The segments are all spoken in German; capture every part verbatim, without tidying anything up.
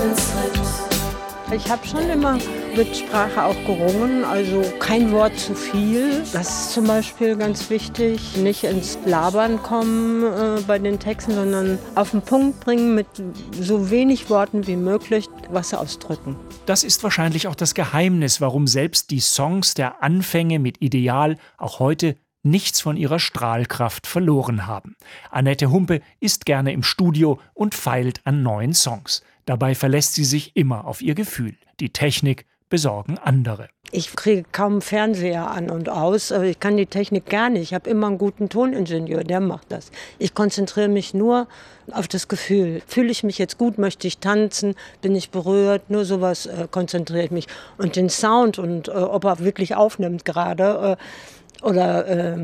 ins Rips. Ich habe schon immer mit Sprache auch gerungen, also kein Wort zu viel. Das ist zum Beispiel ganz wichtig. Nicht ins Labern kommen äh, bei den Texten, sondern auf den Punkt bringen mit so wenig Worten wie möglich, was ausdrücken. Das ist wahrscheinlich auch das Geheimnis, warum selbst die Songs der Anfänge mit Ideal auch heute nichts von ihrer Strahlkraft verloren haben. Annette Humpe ist gerne im Studio und feilt an neuen Songs. Dabei verlässt sie sich immer auf ihr Gefühl. Die Technik besorgen andere. Ich kriege kaum einen Fernseher an und aus. Ich kann die Technik gar nicht. Ich habe immer einen guten Toningenieur, der macht das. Ich konzentriere mich nur auf das Gefühl. Fühle ich mich jetzt gut, möchte ich tanzen, bin ich berührt, nur sowas äh, konzentriere ich mich. Und den Sound und äh, ob er wirklich aufnimmt gerade äh, oder äh,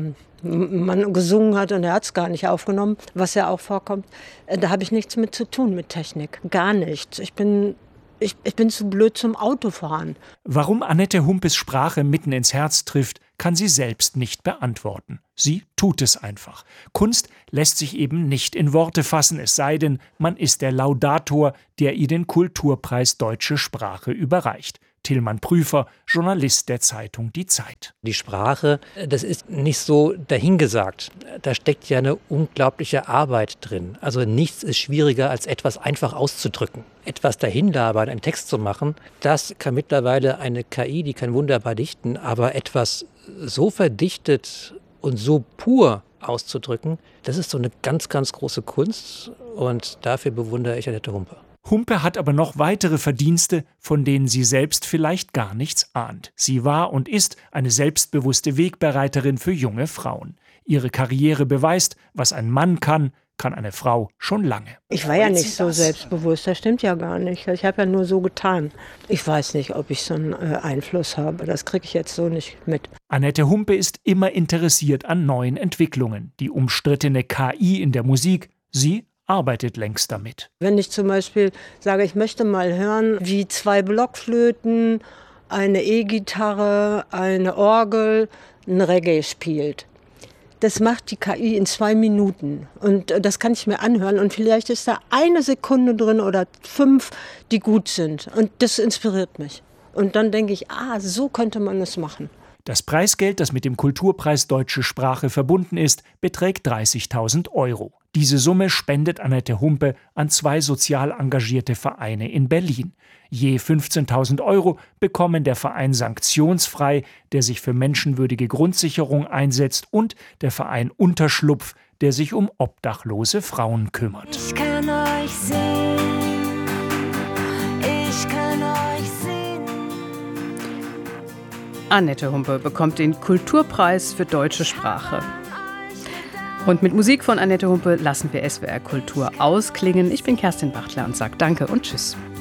man gesungen hat und er hat es gar nicht aufgenommen, was ja auch vorkommt, äh, da habe ich nichts mit zu tun mit Technik. Gar nichts. Ich bin Ich, ich bin zu blöd zum Autofahren. Warum Annette Humpes Sprache mitten ins Herz trifft, kann sie selbst nicht beantworten. Sie tut es einfach. Kunst lässt sich eben nicht in Worte fassen, es sei denn, man ist der Laudator, der ihr den Kulturpreis Deutsche Sprache überreicht. Tillmann Prüfer, Journalist der Zeitung Die Zeit. Die Sprache, das ist nicht so dahingesagt. Da steckt ja eine unglaubliche Arbeit drin. Also nichts ist schwieriger, als etwas einfach auszudrücken. Etwas dahinlabern, einen Text zu machen, das kann mittlerweile eine K I, die kann wunderbar dichten, aber etwas so verdichtet und so pur auszudrücken, das ist so eine ganz, ganz große Kunst und dafür bewundere ich Annette Humpe. Humpe hat aber noch weitere Verdienste, von denen sie selbst vielleicht gar nichts ahnt. Sie war und ist eine selbstbewusste Wegbereiterin für junge Frauen. Ihre Karriere beweist, was ein Mann kann, kann eine Frau schon lange. Ich war ja nicht so selbstbewusst, das stimmt ja gar nicht. Ich habe ja nur so getan. Ich weiß nicht, ob ich so einen äh, Einfluss habe. Das kriege ich jetzt so nicht mit. Annette Humpe ist immer interessiert an neuen Entwicklungen. Die umstrittene K I in der Musik, sie arbeitet längst damit. Wenn ich zum Beispiel sage, ich möchte mal hören, wie zwei Blockflöten, eine E-Gitarre, eine Orgel, ein Reggae spielt. Das macht die K I in zwei Minuten. Und das kann ich mir anhören. Und vielleicht ist da eine Sekunde drin oder fünf, die gut sind. Und das inspiriert mich. Und dann denke ich, ah, so könnte man es machen. Das Preisgeld, das mit dem Kulturpreis Deutsche Sprache verbunden ist, beträgt dreißigtausend Euro. Diese Summe spendet Annette Humpe an zwei sozial engagierte Vereine in Berlin. Je fünfzehntausend Euro bekommen der Verein Sanktionsfrei, der sich für menschenwürdige Grundsicherung einsetzt, und der Verein Unterschlupf, der sich um obdachlose Frauen kümmert. Ich kann euch sehen, ich kann euch sehen. Annette Humpe bekommt den Kulturpreis für deutsche Sprache. Und mit Musik von Annette Humpe lassen wir S W R Kultur ausklingen. Ich bin Kerstin Bachtler und sage Danke und Tschüss.